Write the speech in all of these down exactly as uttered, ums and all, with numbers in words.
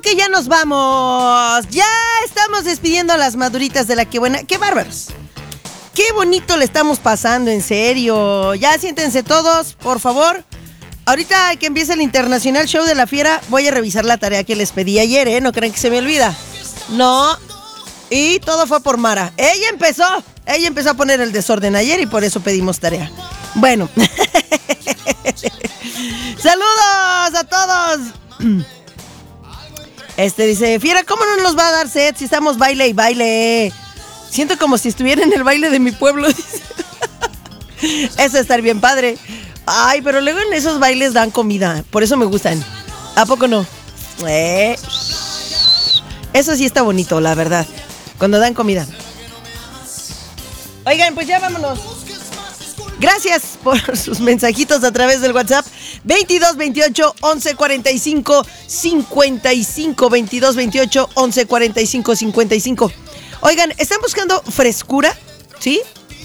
que ya nos vamos. Ya estamos despidiendo a las maduritas de la que buena. ¡Qué bárbaros! ¡Qué bonito le estamos pasando, en serio! Ya siéntense todos, por favor. Ahorita que empiece el Internacional Show de la Fiera, voy a revisar la tarea que les pedí ayer, ¿eh? No crean que se me olvida. No. Y todo fue por Mara. Ella empezó. Ella empezó a poner el desorden ayer y por eso pedimos tarea. Bueno. ¡Saludos a todos! Este dice, Fiera, ¿cómo no nos va a dar sed si estamos baile y baile? Siento como si estuviera en el baile de mi pueblo. Eso estar bien padre. Ay, pero luego en esos bailes dan comida. Por eso me gustan. ¿A poco no? Eh. Eso sí está bonito, la verdad. Cuando dan comida. Oigan, pues ya vámonos. Gracias por sus mensajitos a través del WhatsApp. veintidós veintiocho once cuarenta y cinco cincuenta y cinco. veintidós veintiocho once cuarenta y cinco cincuenta y cinco. Oigan, ¿están buscando frescura? ¿Sí?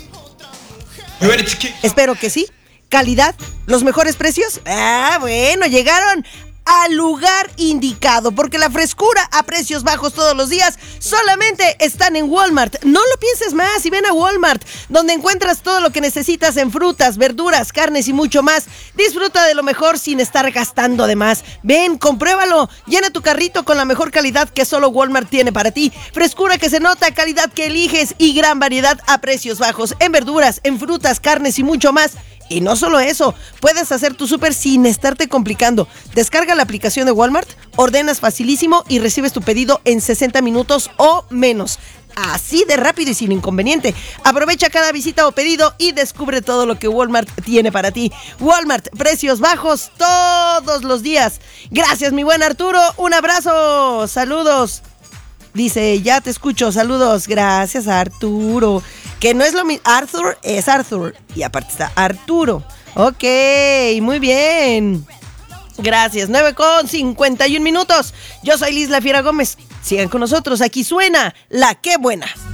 Espero que sí. ¿Calidad? ¿Los mejores precios? Ah, bueno, llegaron al lugar indicado, porque la frescura a precios bajos todos los días solamente están en Walmart. No lo pienses más y ven a Walmart, donde encuentras todo lo que necesitas en frutas, verduras, carnes y mucho más. Disfruta de lo mejor sin estar gastando de más. Ven, compruébalo, llena tu carrito con la mejor calidad que solo Walmart tiene para ti. Frescura que se nota, calidad que eliges y gran variedad a precios bajos en verduras, en frutas, carnes y mucho más. Y no solo eso, puedes hacer tu súper sin estarte complicando. Descarga la aplicación de Walmart, ordenas facilísimo y recibes tu pedido en sesenta minutos o menos. Así de rápido y sin inconveniente. Aprovecha cada visita o pedido y descubre todo lo que Walmart tiene para ti. Walmart, precios bajos todos los días. Gracias, mi buen Arturo. Un abrazo. Saludos. Dice, ya te escucho. Saludos. Gracias, Arturo. Que no es lo mismo. Arthur es Arthur. Y aparte está Arturo. Ok, muy bien. Gracias. nueve con cincuenta y un minutos. Yo soy Liz La Fiera Gómez. Sigan con nosotros. Aquí suena La Qué Buena.